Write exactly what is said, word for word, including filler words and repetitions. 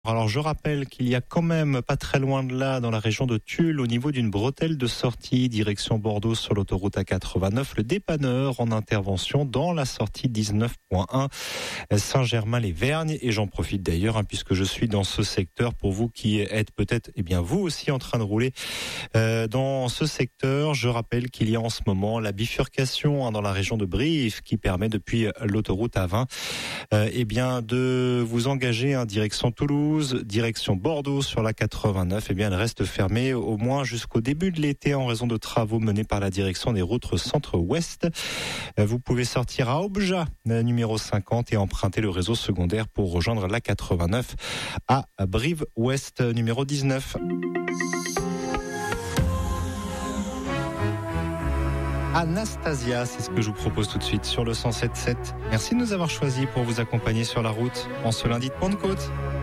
Alors je rappelle qu'il y a quand même pas très loin de là, dans la région de Tulle, au niveau d'une bretelle de sortie direction Bordeaux sur l'autoroute A quatre-vingt-neuf, le dépanneur en intervention dans la sortie dix-neuf point un Saint-Germain-les-Vergnes. Et j'en profite d'ailleurs hein, puisque je suis dans ce secteur pour vous qui êtes peut-être eh bien vous aussi en train de rouler euh, dans ce secteur. Je rappelle qu'il y a en ce moment la bifurcation hein, dans la région de Brive qui permet depuis l'autoroute A vingt euh, eh bien de vous engager en direction Toulouse, direction Bordeaux sur la quatre-vingt-neuf, eh bien elle reste fermée au moins jusqu'au début de l'été en raison de travaux menés par la direction des routes centre-ouest. Vous pouvez sortir à Objat, numéro cinquante, et emprunter le réseau secondaire pour rejoindre la quatre-vingt-neuf à Brive-Ouest, numéro dix-neuf. Anastasia, c'est ce que je vous propose tout de suite sur le cent sept virgule sept. Merci de nous avoir choisis pour vous accompagner sur la route en ce lundi de Pentecôte.